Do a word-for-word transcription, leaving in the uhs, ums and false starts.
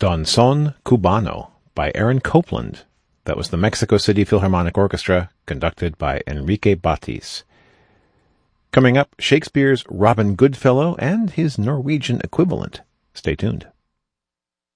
Don Son Cubano by Aaron Copland. That was the Mexico City Philharmonic Orchestra, conducted by Enrique Batis. Coming up, Shakespeare's Robin Goodfellow and his Norwegian equivalent. Stay tuned.